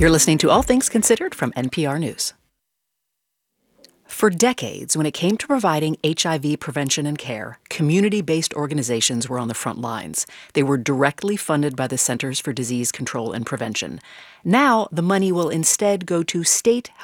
You're listening to All Things Considered from NPR News. For decades, when it came to providing HIV prevention and care, community-based organizations were on the front lines. They were directly funded by the Centers for Disease Control and Prevention. Now, the money will instead go to state